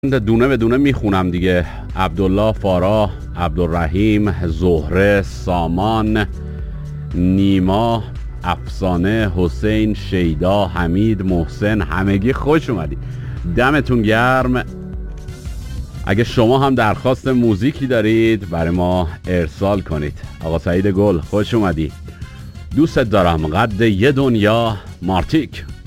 دونه به دونه میخونم دیگه. عبدالله، فارا، عبدالرحیم، زهره، سامان، نیما، افسانه، حسین، شیدا، حمید، محسن، همگی خوش اومدید. دمتون گرم. اگه شما هم درخواست موزیکی دارید برای ما ارسال کنید. آقا سعید گل خوش اومدی. دوست دارم قد یه دنیا مارتیک.